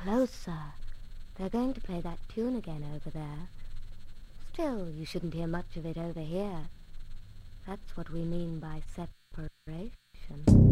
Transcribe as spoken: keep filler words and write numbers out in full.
closer. They're going to play that tune again over there. Still, you shouldn't hear much of it over here. That's what we mean by separation.